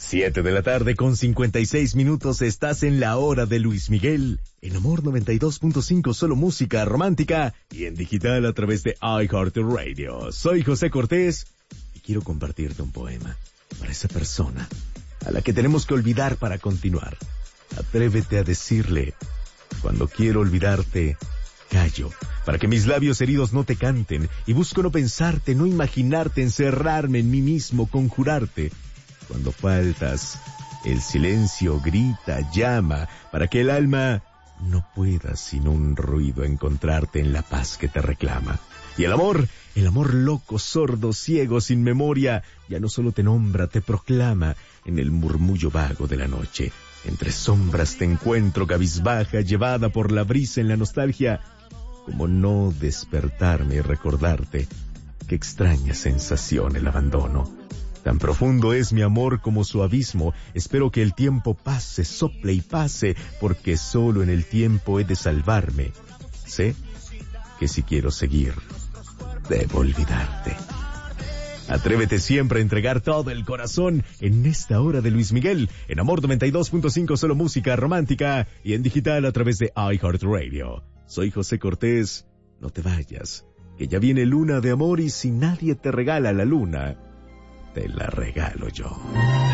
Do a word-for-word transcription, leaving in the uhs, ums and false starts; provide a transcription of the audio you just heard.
Siete de la tarde con cincuenta y seis minutos, estás en la hora de Luis Miguel, en Amor noventa y dos punto cinco, solo música romántica y en digital a través de iHeartRadio. Soy José Cortés y quiero compartirte un poema para esa persona a la que tenemos que olvidar para continuar. Atrévete a decirle, cuando quiero olvidarte, callo, para que mis labios heridos no te canten, y busco no pensarte, no imaginarte, encerrarme en mí mismo, conjurarte. Cuando faltas, el silencio grita, llama, para que el alma no pueda sin un ruido encontrarte en la paz que te reclama. Y el amor, el amor loco, sordo, ciego, sin memoria, ya no solo te nombra, te proclama en el murmullo vago de la noche. Entre sombras te encuentro cabizbaja, llevada por la brisa en la nostalgia. Como no despertarme y recordarte, qué extraña sensación el abandono. Tan profundo es mi amor como su abismo. Espero que el tiempo pase, sople y pase, porque solo en el tiempo he de salvarme. Sé que si quiero seguir, debo olvidarte. Atrévete siempre a entregar todo el corazón en esta hora de Luis Miguel, en Amor noventa y dos punto cinco, solo música romántica y en digital a través de iHeartRadio. Soy José Cortés, no te vayas, que ya viene luna de amor y si nadie te regala la luna, te la regalo yo.